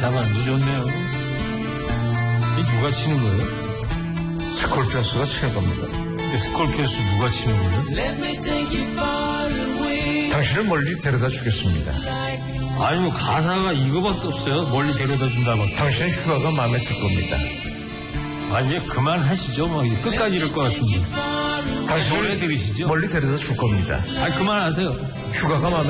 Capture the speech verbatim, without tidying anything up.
자만도 좋네요. 이 누가 치는 거예요? 스콜피오스가 칠 겁니다. 스콜피오스 누가 치는 거예요? 당신을 멀리 데려다 주겠습니다. 아니 뭐 가사가 이거밖에 없어요. 멀리 데려다 준다밖에. 당신 휴가가 마음에 들 겁니다. 아 이제 그만하시죠. 뭐 끝까지 이럴 것 같은데. 당신을 노래 들으시죠? 멀리 데려다 줄 겁니다. 아 그만하세요. 휴가가 마음에